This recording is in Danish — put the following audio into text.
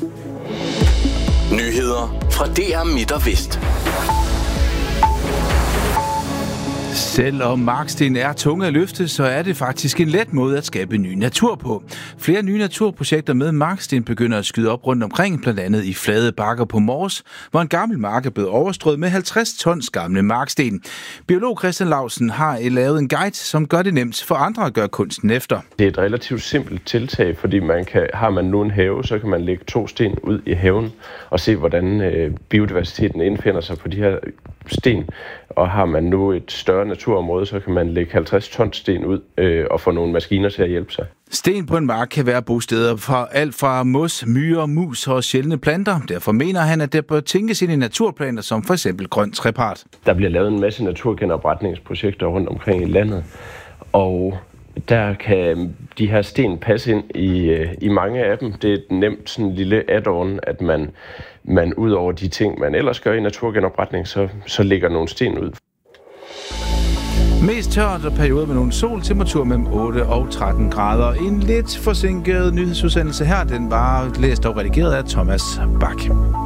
Nyheder fra DR Midt og Vest. Selvom marksten er tunge at løfte, så er det faktisk en let måde at skabe ny natur på. Flere nye naturprojekter med marksten begynder at skyde op rundt omkring, blandt andet i flade bakker på Mors, hvor en gammel mark er blevet overstrøget med 50 tons gamle marksten. Biolog Christian Lausen har lavet en guide, som gør det nemt for andre at gøre kunsten efter. Det er et relativt simpelt tiltag, fordi har man nu en have, så kan man lægge 2 sten ud i haven og se, hvordan biodiversiteten indfinder sig på de her sten. Og har man nu et større naturområde, så kan man lægge 50 tons sten ud og få nogle maskiner til at hjælpe sig. Sten på en mark kan være bosteder for alt fra mos, myrer, mus og sjældne planter. Derfor mener han, at der bør tænkes ind i naturplaner som for eksempel grøn trepart. Der bliver lavet en masse naturgenopretningsprojekter rundt omkring i landet, og der kan de her sten passe ind i mange af dem. Det er et nemt sådan en lille add-on, at man ud over de ting, man ellers gør i naturgenopretning, så lægger nogle sten ud. Mest tørt og perioder med nogle sol, temperatur mellem 8 og 13 grader. En lidt forsinket nyhedsudsendelse her, den var læst og redigeret af Thomas Bak.